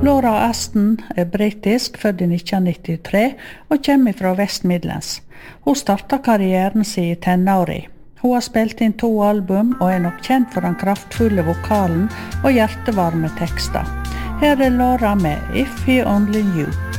Laura Aston britisk, født i 1993, og kommer fra West Midlands. Hun startet karrieren sin i tenåri. Hun har spilt inn 2 album, og er nok kjent for den kraftfulle vokalen og hjertevarme tekster. Her er Laura med If He Only Knew.